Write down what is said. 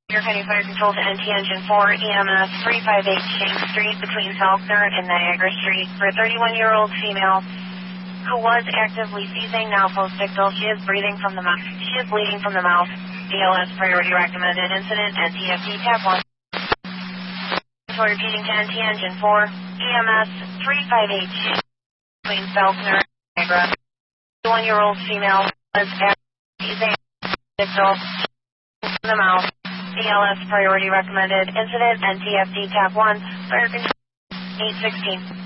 Your County Fire Control to NT Engine 4, EMS 358 James Street between Faulkner and Niagara Street for a 31-year-old female who was actively seizing, now post-ictal. She is bleeding from the mouth. BLS priority recommended incident, NTFD tab 1. So repeating to NT Engine 4, EMS 358 James between Faulkner and Niagara. 31-year-old female was actively seizing, ictal from the mouth. BLS priority recommended incident, NTFD tab 1, fire control 816.